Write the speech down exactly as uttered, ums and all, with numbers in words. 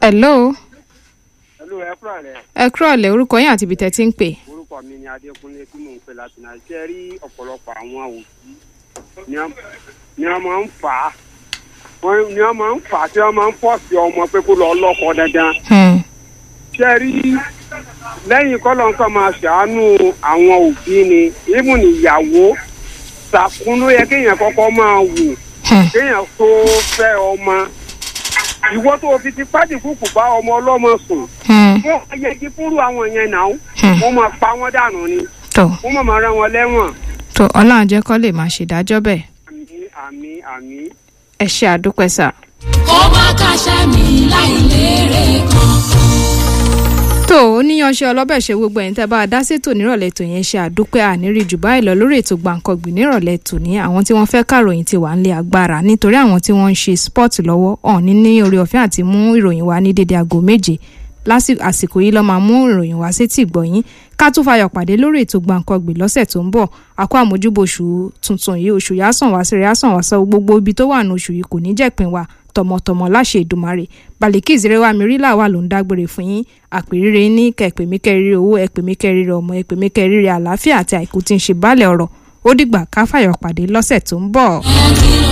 hello. hello ẹ kúrò lẹ. ẹ kúrò lẹ orúkọ yín àti ibi tẹ́ ti ń pè. orúkọ mi ni Adékúnlé tí mò ń pè láti náà ṣe rí ọ̀pọ̀lọpọ̀ àwọn òbí ni wọ́n máa ń fà á ni wọ́n máa ń fà á tí wọ́n máa ń pọ̀ sí ọmọ pé kó lọ lọ́kọ dandan. ṣe rí lẹ́yìn kọ́lọ́ nǹkan máa ṣàánú àwọn òbí ni ibùn ìyàwó ṣàkún ló yẹ kéèyàn kọ́kọ́ máa wò kéèyàn tó fẹ́ ọmọ ìwọ tó fi ti pàdé kúkú bá ọmọ ọlọ́mọ sùn wọ́n máa yẹgi fúnrú àwọn yẹn náà wọ́n máa pa wọ́n dànù ni wọ́n máa máa rán wọn lẹ́wọ̀n. tó ọlọ́run jẹ́ kó lè máa ṣèdájọ́ bẹ́ẹ̀. àmín àmín àmín. ẹ ṣe àdúpẹ́ sà. kó má kàṣà mi láì lérè kankan. tó oníyanṣẹ́ ọlọ́bẹ̀ ṣe gbogbo ẹ̀yin tẹ́ bá a dá sétò nírọ̀lẹ́ tò yẹn ṣe àdúpẹ́ àníri jù báyìí lọ lórí ètò Gbàǹkangbì nírọ̀lẹ́ tò ní àwọn tí wọ́n fẹ́ kàròyìn ti wà ń lé agbára nítorí àwọn tí wọ́n ń ṣe sport lọ́wọ́ ọ̀n ní ní orí ọ̀fẹ́ àti mú ìròyìn wá ní dédé aago méje lásìkò àsìkò yìí lọ́ máa mú ìròyìn wá sétí ìgbọ̀yìn ká tún fayọ̀ pàdé lórí ètò Gbàǹkangbì lọ́sẹ̀ tó ń bọ̀ àkó àmójúbò oṣù tuntun yìí oṣù yásàn wá sí rẹ̀ yásàn wá sọ gbogbo ibi tó wà ní oṣù yìí kò ní jẹ́pin wa tọmọtọmọ láṣẹ Èdùmàrè Balikis Rewa Mirila wà ló ń dágbére fún yín àpèrire ní kẹpèmí kẹrìíre owó ẹpèmí kẹrìíre ọmọ ẹpèmí kẹrìíre àlàáfíà àti àìkú tí ń ṣe bálẹ̀ ọ̀rọ̀ ó dìgbà ká fàyọ̀ pàdé lọ́sẹ̀ tó ń bọ̀.